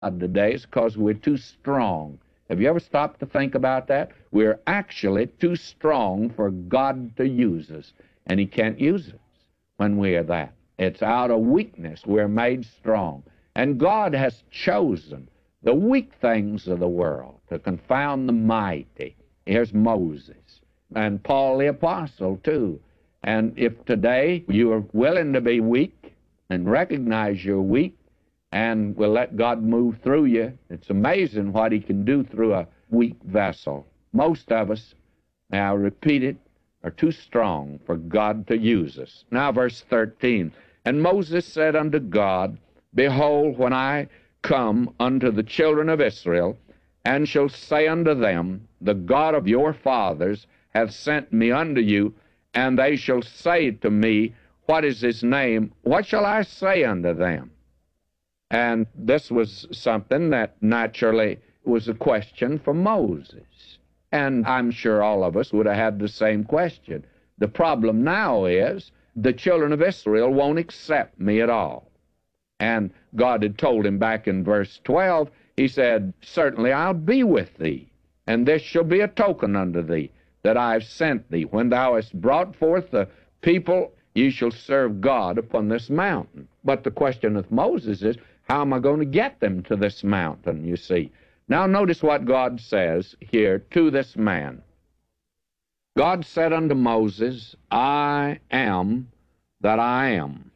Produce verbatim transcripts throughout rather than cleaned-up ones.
today is because we're too strong. Have you ever stopped to think about that? We're actually too strong for God to use us, and He can't use us when we are that. It's out of weakness we're made strong. And God has chosen the weak things of the world to confound the mighty. Here's Moses, and Paul the Apostle, too. And if today you are willing to be weak and recognize you're weak and will let God move through you, it's amazing what He can do through a weak vessel. Most of us, now repeat it, are too strong for God to use us. Now verse thirteen, and Moses said unto God, Behold, when I come unto the children of Israel, and shall say unto them, The God of your fathers hath sent me unto you, and they shall say to me, What is his name? What shall I say unto them? And this was something that naturally was a question for Moses. And I'm sure all of us would have had the same question. The problem now is the children of Israel won't accept me at all. And God had told him back in verse twelve, He said, Certainly I'll be with thee, and this shall be a token unto thee, that I have sent thee. When thou hast brought forth the people, ye shall serve God upon this mountain. But the question of Moses is, how am I going to get them to this mountain, you see? Now notice what God says here to this man. God said unto Moses, I am that I am.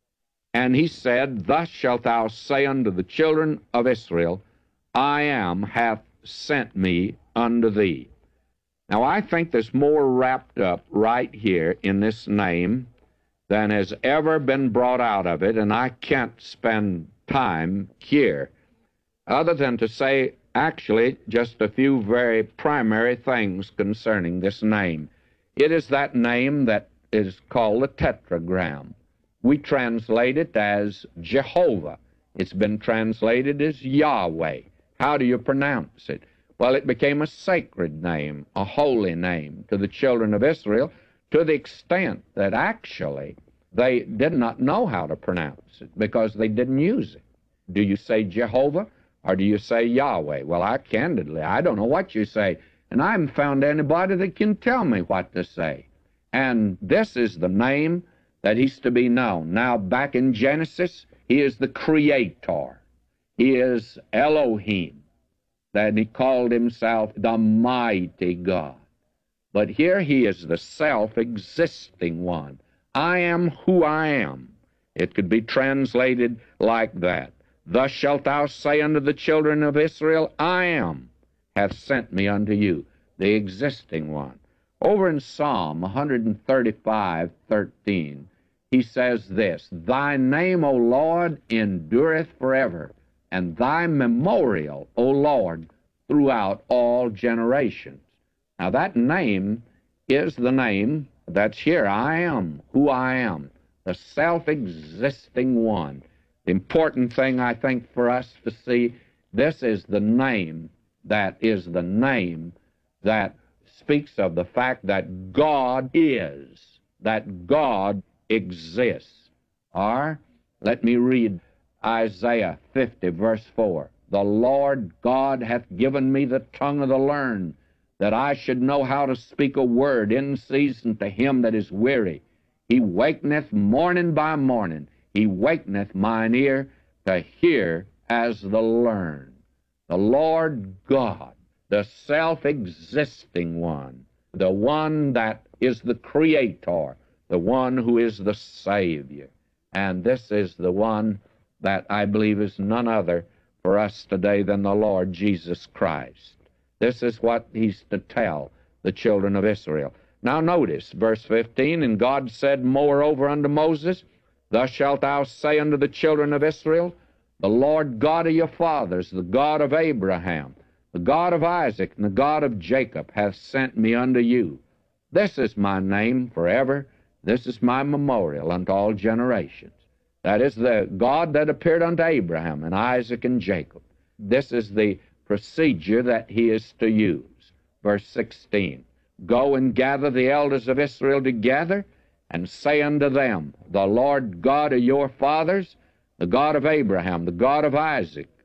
And he said, Thus shalt thou say unto the children of Israel, I am hath sent me unto thee. Now I think there's more wrapped up right here in this name than has ever been brought out of it, and I can't spend time here other than to say actually just a few very primary things concerning this name. It is that name that is called the tetragram. We translate it as Jehovah. It's been translated as Yahweh. How do you pronounce it? Well, it became a sacred name, a holy name to the children of Israel, to the extent that actually they did not know how to pronounce it because they didn't use it. Do you say Jehovah or do you say Yahweh? Well, I candidly, I don't know what you say, and I haven't found anybody that can tell me what to say. And this is the name that He's to be known. Now, back in Genesis, He is the Creator. He is Elohim. That He called Himself the mighty God. But here He is the self-existing one. I am who I am. It could be translated like that. Thus shalt thou say unto the children of Israel, I am, hath sent me unto you, the existing one. Over in Psalm one thirty-five, thirteen, he says this, Thy name, O Lord, endureth forever, and thy memorial, O Lord, throughout all generations. Now that name is the name that's here. I am who I am, the self-existing one. The important thing, I think, for us to see, this is the name that is the name that speaks of the fact that God is, that God exists. Or, let me read Isaiah fifty, verse four. The Lord God hath given me the tongue of the learned, that I should know how to speak a word in season to him that is weary. He wakeneth morning by morning. He wakeneth mine ear to hear as the learned. The Lord God, the self-existing one, the one that is the Creator, the one who is the Savior. And this is the one that I believe is none other for us today than the Lord Jesus Christ. This is what He's to tell the children of Israel. Now notice, verse fifteen, And God said moreover unto Moses, Thus shalt thou say unto the children of Israel, The Lord God of your fathers, the God of Abraham, the God of Isaac, and the God of Jacob, hath sent me unto you. This is my name forever. This is my memorial unto all generations. That is the God that appeared unto Abraham and Isaac and Jacob. This is the procedure that He is to use. Verse sixteen, Go and gather the elders of Israel together, and say unto them, The Lord God of your fathers, the God of Abraham, the God of Isaac,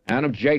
and of Jacob.